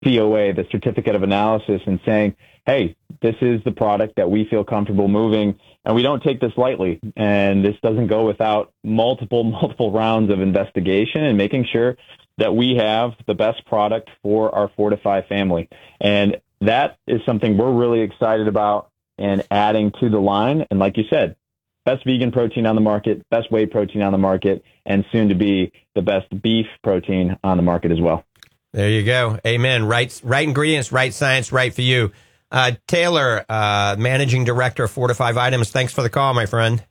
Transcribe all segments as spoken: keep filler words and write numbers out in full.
C O A, the certificate of analysis, and saying, hey, this is the product that we feel comfortable moving, and we don't take this lightly. And this doesn't go without multiple, multiple rounds of investigation and making sure that we have the best product for our Fortify family. And that is something we're really excited about and adding to the line. And like you said, best vegan protein on the market, best whey protein on the market, and soon to be the best beef protein on the market as well. There you go. Amen. Right, right ingredients, right science, right for you. Uh, Taylor, uh, Managing Director of Fortify Vitamins, thanks for the call, my friend.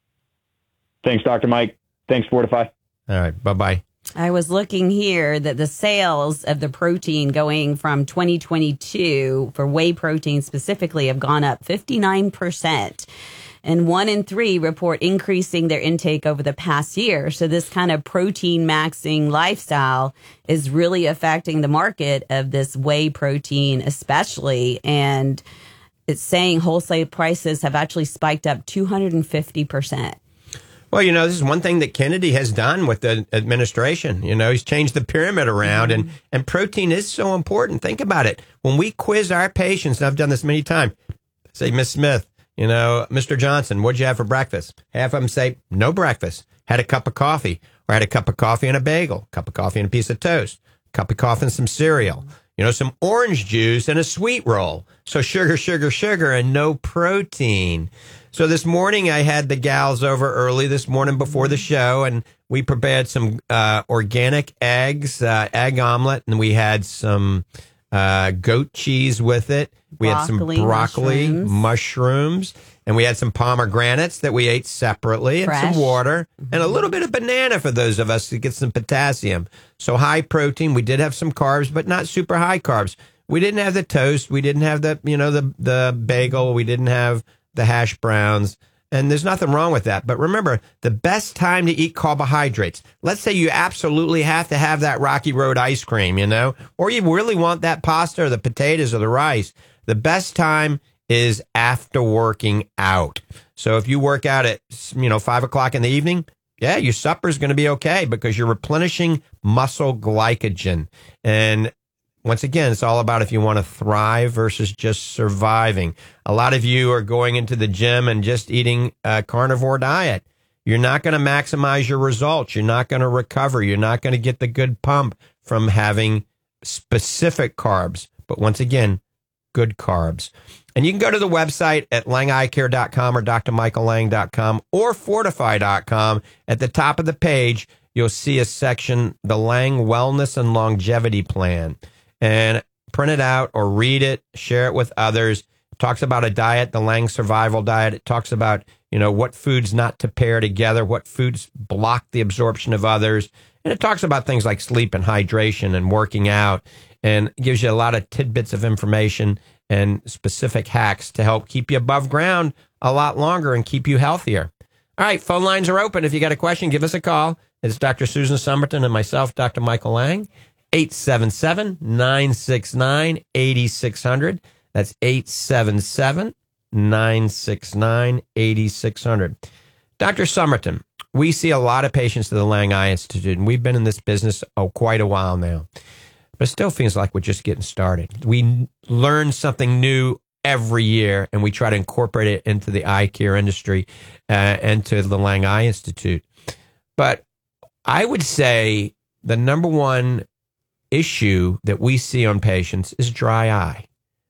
Thanks, Doctor Mike. Thanks, Fortify. All right. Bye-bye. I was looking here that the sales of the protein going from twenty twenty-two for whey protein specifically have gone up fifty-nine percent. And one in three report increasing their intake over the past year. So this kind of protein maxing lifestyle is really affecting the market of this whey protein especially. And it's saying wholesale prices have actually spiked up two hundred fifty percent. Well, you know, this is one thing that Kennedy has done with the administration. You know, he's changed the pyramid around, mm-hmm. and, and protein is so important. Think about it. When we quiz our patients, and I've done this many times, say, Miss Smith, you know, Mister Johnson, what'd you have for breakfast? Half of them say, no breakfast. Had a cup of coffee, or had a cup of coffee and a bagel, cup of coffee and a piece of toast, cup of coffee and some cereal, you know, some orange juice and a sweet roll. So sugar, sugar, sugar, and no protein. So this morning I had the gals over early this morning before the show, and we prepared some uh, organic eggs, uh, egg omelet, and we had some uh, goat cheese with it. We broccoli, had some broccoli, mushrooms. mushrooms, and we had some pomegranates that we ate separately, and Fresh. some water, mm-hmm. and a little bit of banana for those of us to get some potassium. So high protein. We did have some carbs, but not super high carbs. We didn't have the toast. We didn't have the, you know, the the bagel. We didn't have the hash browns, and there's nothing wrong with that. But remember, the best time to eat carbohydrates, let's say you absolutely have to have that Rocky Road ice cream, you know, or you really want that pasta or the potatoes or the rice, the best time is after working out. So if you work out at, you know, five o'clock in the evening, yeah, your supper's going to be okay because you're replenishing muscle glycogen. And once again, it's all about if you want to thrive versus just surviving. A lot of you are going into the gym and just eating a carnivore diet. You're not going to maximize your results. You're not going to recover. You're not going to get the good pump from having specific carbs. But once again, good carbs. And you can go to the website at lang eye care dot com or d r michael lang dot com or fortify dot com. At the top of the page, you'll see a section, the Lang Wellness and Longevity Plan. And print it out or read it, share it with others. It talks about a diet, the Lang Survival Diet. It talks about, you know, what foods not to pair together, what foods block the absorption of others. And it talks about things like sleep and hydration and working out, and gives you a lot of tidbits of information and specific hacks to help keep you above ground a lot longer and keep you healthier. All right, phone lines are open. If you got a question, give us a call. It's Doctor Susan Somerton and myself, Doctor Michael Lang. eight seven seven, nine six nine, eight six zero zero. That's eight seven seven, nine six nine, eight six zero zero. Doctor Somerton, we see a lot of patients at the Lang Eye Institute, and we've been in this business oh, quite a while now. But it still feels like we're just getting started. We learn something new every year, and we try to incorporate it into the eye care industry uh, and to the Lang Eye Institute. But I would say the number one issue that we see on patients is dry eye.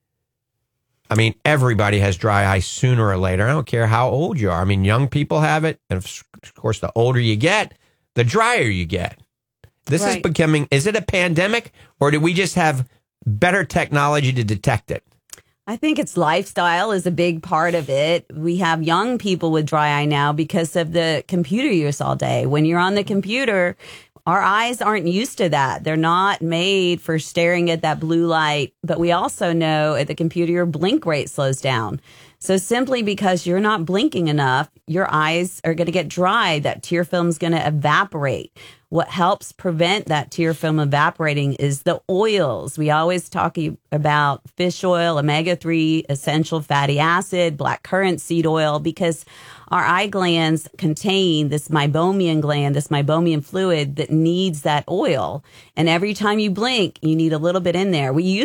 I mean, everybody has dry eye sooner or later. I don't care how old you are. I mean, young people have it. And of course, the older you get, the drier you get. This right. is becoming, is it a pandemic, or do we just have better technology to detect it? I think it's lifestyle is a big part of it. We have young people with dry eye now because of the computer use all day. When you're on the computer, our eyes aren't used to that. They're not made for staring at that blue light. But we also know at the computer, your blink rate slows down. So simply because you're not blinking enough, your eyes are going to get dry. That tear film is going to evaporate. what helps prevent that tear film evaporating is the oils. We always talk about fish oil, omega three, essential fatty acid, blackcurrant seed oil, because our eye glands contain this meibomian gland, this meibomian fluid that needs that oil. And every time you blink, you need a little bit in there. We